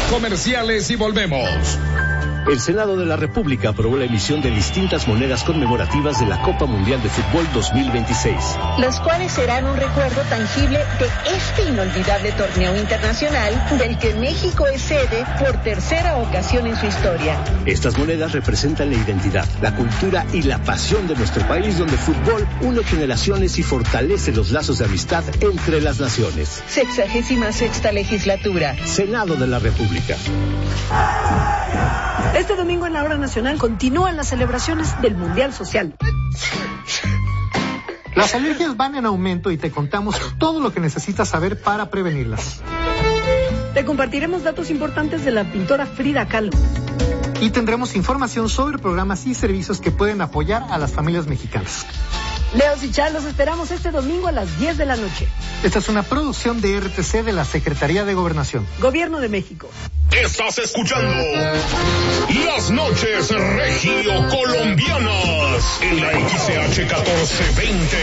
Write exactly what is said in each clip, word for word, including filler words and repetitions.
comerciales y volvemos. El Senado de la República aprobó la emisión de distintas monedas conmemorativas de la Copa Mundial de Fútbol dos mil veintiséis. Las cuales serán un recuerdo tangible de este inolvidable torneo internacional del que México es sede por tercera ocasión en su historia. Estas monedas representan la identidad, la cultura y la pasión de nuestro país, donde el fútbol une generaciones y fortalece los lazos de amistad entre las naciones. Sexagésima sexta legislatura. Senado de la República. Este domingo en la hora nacional continúan las celebraciones del Mundial Social. Las alergias van en aumento y te contamos todo lo que necesitas saber para prevenirlas. Te compartiremos datos importantes de la pintora Frida Kahlo. Y tendremos información sobre programas y servicios que pueden apoyar a las familias mexicanas. Leos y Char, los esperamos este domingo a las diez de la noche. Esta es una producción de R T C de la Secretaría de Gobernación. Gobierno de México. Estás escuchando Las Noches Regio Colombianas en la X C H catorce veinte.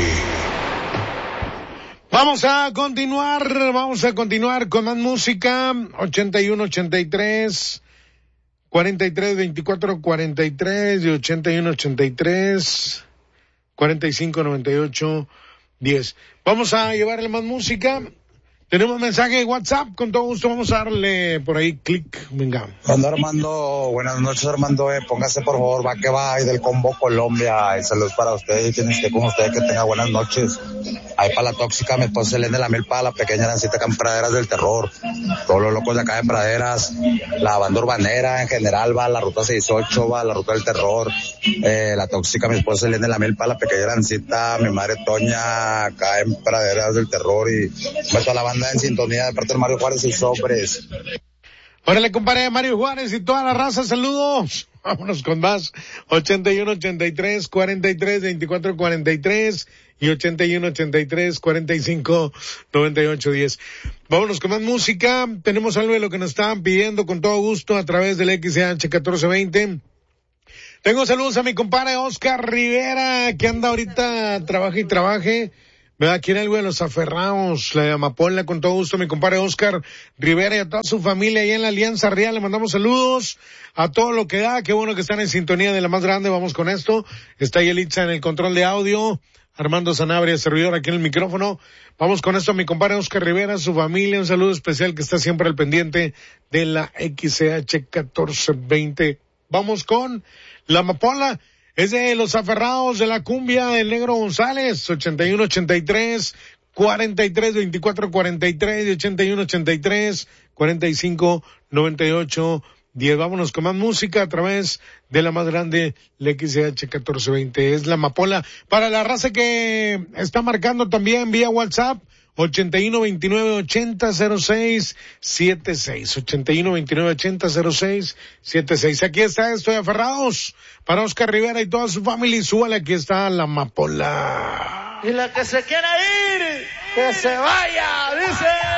Vamos a continuar, vamos a continuar con más música. ochenta y uno, ochenta y tres, cuarenta y tres, veinticuatro, cuarenta y tres y ochenta y uno, ochenta y tres, cuarenta y cinco, noventa y ocho, diez. Vamos a llevarle más música. Tenemos mensaje de WhatsApp, con todo gusto vamos a darle por ahí clic, venga. Cuando Armando, buenas noches Armando, eh, póngase por favor, va que va, y del Combo Colombia, y saludos para usted, y tiene usted con usted, que tenga buenas noches. Ahí para la tóxica, mi esposa Elena de la Mil, para la pequeña Arancita acá en Praderas del Terror, todos los locos de acá en Praderas, la banda urbanera en general, va la ruta sesenta y ocho, va la ruta del terror, eh, la tóxica, mi esposa Elena de la Mil, para la pequeña Arancita, mi madre Toña, acá en Praderas del Terror, y meto a la banda en sintonía de parte de Mario Juárez y Sobres. Órale, compadre, Mario Juárez y toda la raza, saludos. Vámonos con más. ochenta y uno, ochenta y tres, cuarenta y tres, veinticuatro, cuarenta y tres y ochenta y uno, ochenta y tres, cuarenta y cinco, noventa y ocho, diez. Vámonos con más música. Tenemos algo de lo que nos estaban pidiendo con todo gusto a través del X C H catorce veinte. Tengo saludos a mi compadre Oscar Rivera, que anda ahorita, trabaje y trabaje. ¿Verdad? Quiere algo de los aferrados, la amapola, con todo gusto, mi compadre Oscar Rivera y a toda su familia ahí en la Alianza Real. Le mandamos saludos a todo lo que da. Qué bueno que están en sintonía de la más grande. Vamos con esto. Está ahí Elitza en el control de audio. Armando Sanabria, servidor aquí en el micrófono. Vamos con esto a mi compadre Oscar Rivera, su familia. Un saludo especial que está siempre al pendiente de la X C H catorce veinte. Vamos con la amapola. Es de los aferrados de la cumbia del Negro González, ochenta y uno, ochenta y tres, cuarenta y tres, veinticuatro, cuarenta y tres y ochenta y uno, ochenta y tres, cuarenta y cinco, noventa y ocho, diez. Vámonos con más música a través de la más grande, la X C H catorce veinte. Es la amapola. Para la raza que está marcando también vía WhatsApp, ochenta y uno, veintinueve, ochenta, cero seis, setenta y seis. ochenta y uno, veintinueve, ochenta, cero seis, setenta y seis. Aquí está esto de aferrados para Oscar Rivera y toda su familia. Y súbale, aquí está la amapola. Y la que se quiera ir, que se vaya, dice.